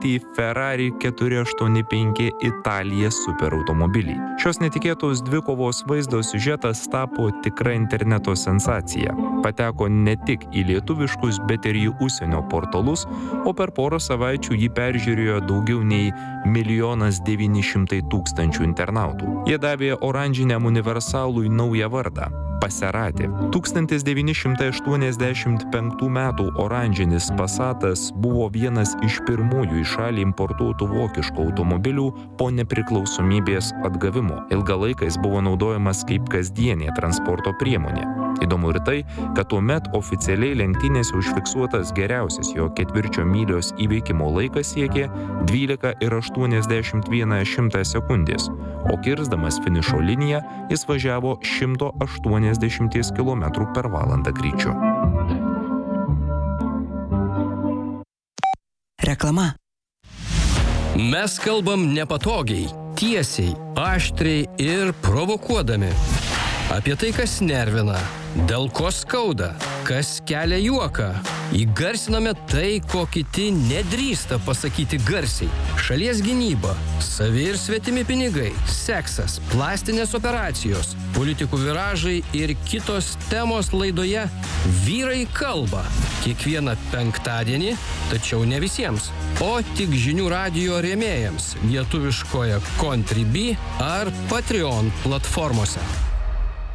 įsigyti Ferrari 485 Italija superautomobilį. Šios netikėtos dvikovos vaizdo siužetas tapo tikra interneto sensacija. Pateko ne tik į lietuviškus, bet ir į užsienio portalus, o per porą savaičių jį peržiūrėjo daugiau nei 1 900 000 internautų. Jie davė oranžiniam universalui naują vardą – Passerati. 1985 metų oranžinis Passatas buvo vienas iš pirmųjų į šalį importuotų vokiškų automobilių po nepriklausomybės atgavimo. Ilgą laiką jis buvo naudojamas kaip kasdienė transporto priemonė. Įdomu ir tai, kad tuomet oficialiai lenktynėse užfiksuotas geriausias jo ketvirčio mylios įveikimo laikas siekė 12,81 sekundės, o kirsdamas finišo liniją jis važiavo 180 km/h greičiu. Reklama. Mes kalbam nepatogiai, tiesiai, aštriai ir provokuodami. Apie tai, kas nervina, dėl ko skauda, kas kelia juoką. Įgarsiname tai, ko kiti nedrįsta pasakyti garsiai. Šalies gynyba, savi ir svetimi pinigai, seksas, plastinės operacijos, politikų viražai ir kitos temos laidoje Vyrai kalba. Kiekvieną penktadienį, tačiau ne visiems, o tik žinių radijo rėmėjams lietuviškoje Contribui ar Patreon platformose.